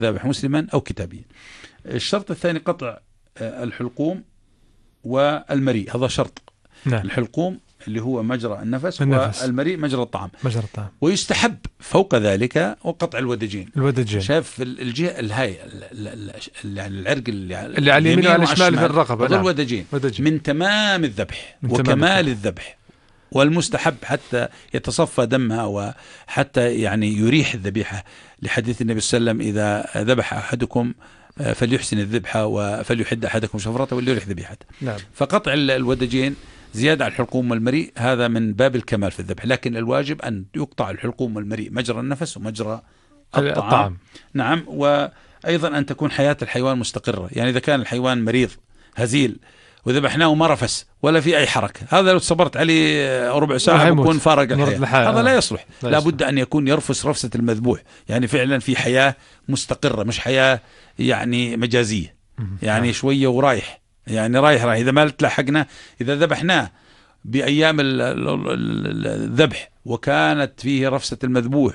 ذابح مسلما أو كتابيا. الشرط الثاني قطع الحلقوم والمريء، هذا شرط. نعم. الحلقوم اللي هو مجرى النفس. والمريء مجرى الطعام. ويستحب فوق ذلك وقطع الودجين. شاف الجهة الهاي يعني العرق اللي على اليمين وعلى الشمال في الرقبة، هذول الودجين من تمام الذبح وكمال الذبح، والمستحب حتى يتصفى دمها وحتى يعني يريح الذبيحة، لحديث النبي صلى الله عليه وسلم: إذا ذبح أحدكم فليحسن الذبحة وفليحد أحدكم شفرته وليريح ذبيحته. نعم. فقطع الودجين زيادة على الحلقوم والمريء هذا من باب الكمال في الذبح، لكن الواجب أن يقطع الحلقوم والمريء مجرى النفس ومجرى الطعام. نعم. وأيضا أن تكون حياة الحيوان مستقرة، يعني إذا كان الحيوان مريض هزيل وذبحناه ما رفس ولا في أي حركة، هذا لو صبرت عليه ربع ساعة بيكون فارق الحياة، هذا لا يصلح. لا بد أن يكون يرفس رفسة المذبوح، يعني فعلا في حياة مستقرة، مش حياة يعني مجازية، يعني شوية ورايح، يعني رايح إذا ما تلحقنا، إذا ذبحناه بأيام الذبح وكانت فيه رفسة المذبوح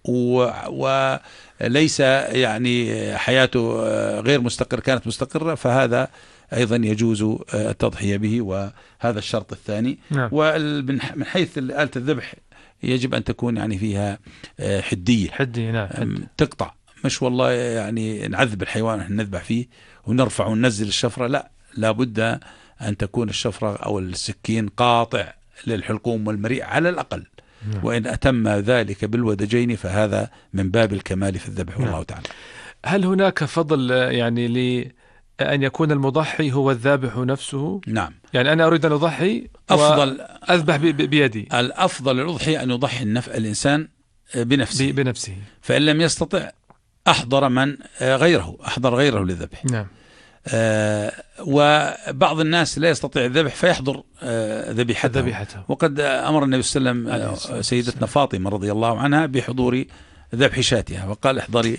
وليس يعني حياته غير مستقر، كانت مستقرة، فهذا أيضا يجوز التضحية به، وهذا الشرط الثاني. نعم. ومن حيث آلة الذبح يجب أن تكون يعني فيها حدية. نعم. تقطع، مش والله يعني نعذب الحيوان ونحن نذبح فيه ونرفع وننزل الشفرة، لا بد أن تكون الشفرة أو السكين قاطع للحلقوم والمريء على الأقل. نعم. وإن أتم ذلك بالودجين فهذا من باب الكمال في الذبح. والله تعالى. هل هناك فضل يعني لأن يكون المضحي هو الذابح نفسه؟ نعم. يعني أنا أريد أن أضحي أفضل أذبح بيدي. الأفضل الأضحية أن يضحي الإنسان بنفسه. فإن لم يستطع أحضر غيره للذبح. نعم. وبعض الناس لا يستطيع الذبح فيحضر ذبيحته. وقد أمر النبي صلى الله عليه وسلم سيدتنا فاطمة رضي الله عنها بحضور ذبح شاتها، وقال: احضري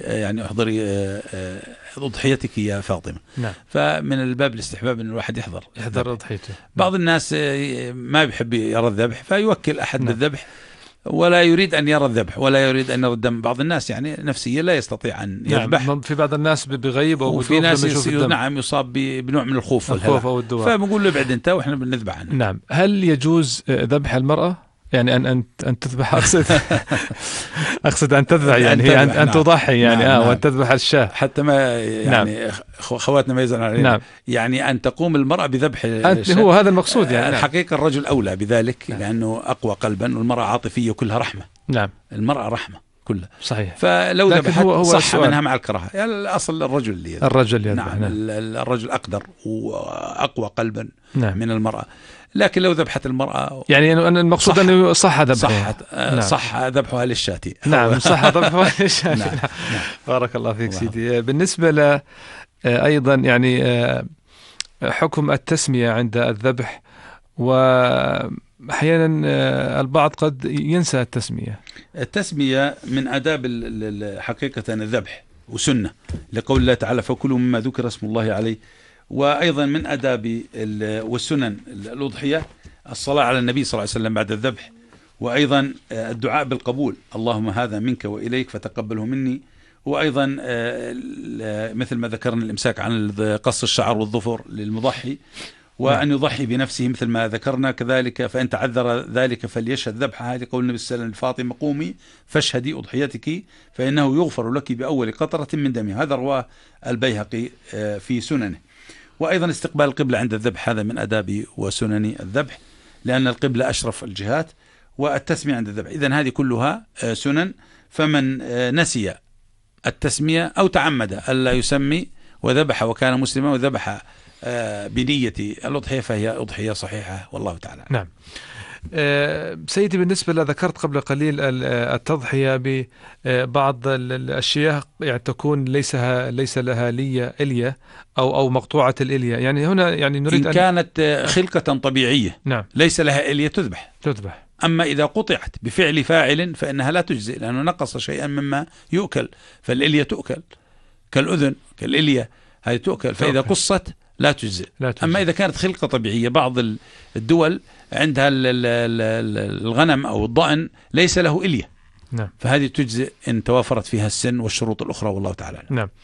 أضحيتك يا فاطمة. نعم. فمن الباب الاستحباب أن الواحد يحضر أضحيته. بعض الناس ما بيحب يرى الذبح فيوكل أحد بالذبح ولا يريد أن يرى الذبح ولا يريد أن يرى الدم. بعض الناس يعني نفسيا لا يستطيع أن يذبح. في بعض الناس بغيب أو وفي ناس يصاب بنوع من الخوف أو الدواء، فبنقول له ابعد أنت وإحنا بنذبح عنه. نعم. هل يجوز ذبح المرأة؟ يعني أن تذبح، أقصد أن تذبح، يعني هي أن تضحي يعني. نعم. وأن تذبح الشاة حتى ما يعني. نعم. خواتنا ما يزعلون علينا. نعم. يعني أن تقوم المرأة بذبح هو هذا المقصود يعني. الحقيقة الرجل أولى بذلك. نعم. لأنه أقوى قلبا، والمرأة عاطفية كلها رحمة. نعم. المرأة رحمة كلها. صحيح. فلو ذبحت صح منها مع الكراهة. يعني الأصل الرجل اللي يذبح. نعم. الرجل أقدر وأقوى قلبا. نعم. من المرأة. لكن لو ذبحت المرأة يعني أنا المقصود أنه صح ذبحها. نعم. صح ذبحها للشاة. نعم. صح ذبحها للشاة. نعم. بارك الله فيك سيدي. بالنسبة أيضا يعني حكم التسمية عند الذبح، وأحيانا البعض قد ينسى التسمية من آداب حقيقة الذبح وسنة، لقول الله تعالى: فكلوا مما ذكر اسم الله عليه. وأيضا من آداب والسنن الأضحية الصلاة على النبي صلى الله عليه وسلم بعد الذبح، وأيضا الدعاء بالقبول: اللهم هذا منك وإليك فتقبله مني. وأيضا مثل ما ذكرنا الإمساك عن قص الشعر والظفر للمضحي، وأن يضحي بنفسه مثل ما ذكرنا كذلك. فإن تعذر ذلك فليشهد ذبحها، هذه قول النبي صلى الله عليه وسلم لفاطمة: قومي فاشهدي أضحيتك فإنه يغفر لك بأول قطرة من دمها. هذا رواه البيهقي في سننه. وأيضا استقبال القبلة عند الذبح، هذا من آداب وسنن الذبح، لأن القبلة أشرف الجهات. والتسمية عند الذبح. إذن هذه كلها سنن. فمن نسي التسمية أو تعمد ألا يسمي وذبح وكان مسلما وذبح بنية الأضحية فهي أضحية صحيحة، والله تعالى. نعم. سيدي، بالنسبة ذكرت قبل قليل التضحية ببعض الأشياء يعني تكون ليس لها إلية أو مقطوعة الإلية. يعني هنا يعني نريد إن كانت خلقة طبيعية. نعم. ليس لها إلية تذبح. أما إذا قطعت بفعل فاعل فإنها لا تجزئ، لأنه نقص شيئا مما يؤكل، فالإلية تؤكل كالأذن كالإلية، هذه تؤكل. فإذا قصت لا تجزئ. أما إذا كانت خلقة طبيعية، بعض الدول عندها الغنم أو الضأن ليس له إلية، نعم. فهذه تجزئ إن توافرت فيها السن والشروط الأخرى، والله تعالى. نعم.